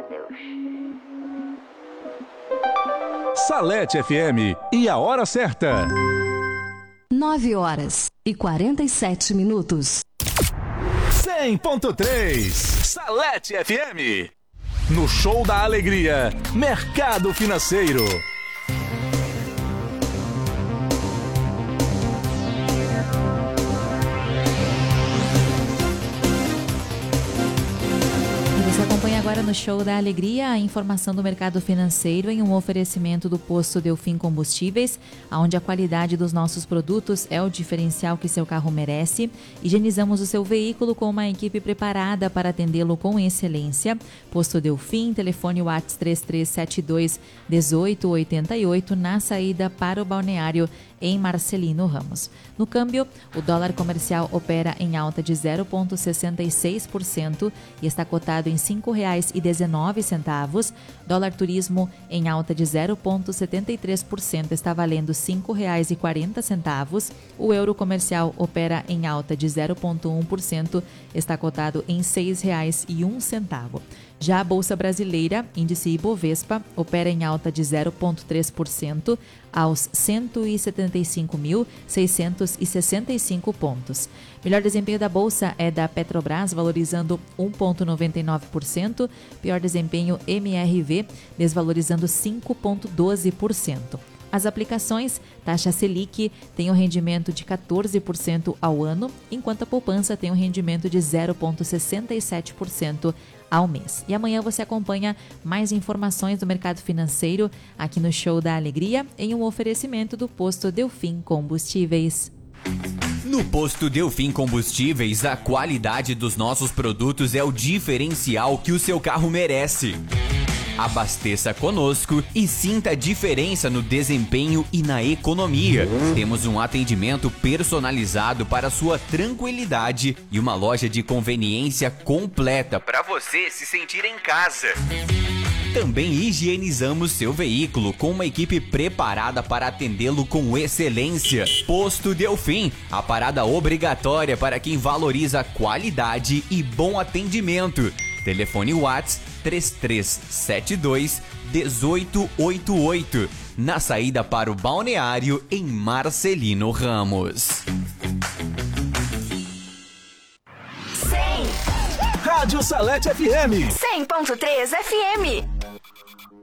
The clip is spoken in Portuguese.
Deus. Salete FM e a hora certa. 9h47. 100.3 Salete FM. No Show da Alegria, Mercado Financeiro. Você acompanha agora no Show da Alegria a informação do mercado financeiro em um oferecimento do Posto Delfim Combustíveis, onde a qualidade dos nossos produtos é o diferencial que seu carro merece. Higienizamos o seu veículo com uma equipe preparada para atendê-lo com excelência. Posto Delfim, telefone WhatsApp 3372-1888, na saída para o balneário em Marcelino Ramos. No câmbio, o dólar comercial opera em alta de 0,66% e está cotado em R$ 5,19. Dólar turismo em alta de 0,73%, está valendo R$ 5,40. O euro comercial opera em alta de 0,1%, está cotado em R$ 6,01. Já a Bolsa Brasileira, índice Ibovespa, opera em alta de 0,3% aos 175.665 pontos. Melhor desempenho da Bolsa é da Petrobras, valorizando 1,99%. Pior desempenho MRV, desvalorizando 5,12%. As aplicações, taxa Selic tem um rendimento de 14% ao ano, enquanto a poupança tem um rendimento de 0,67% ao mês. E amanhã você acompanha mais informações do mercado financeiro aqui no Show da Alegria, em um oferecimento do Posto Delfim Combustíveis. No Posto Delfim Combustíveis, a qualidade dos nossos produtos é o diferencial que o seu carro merece. Abasteça conosco e sinta a diferença no desempenho e na economia. Temos um atendimento personalizado para sua tranquilidade e uma loja de conveniência completa para você se sentir em casa. Também higienizamos seu veículo com uma equipe preparada para atendê-lo com excelência. Posto Delfim, a parada obrigatória para quem valoriza qualidade e bom atendimento. Telefone WhatsApp 3372-1888, na saída para o balneário em Marcelino Ramos. 100. Rádio Salete FM 100.3 FM.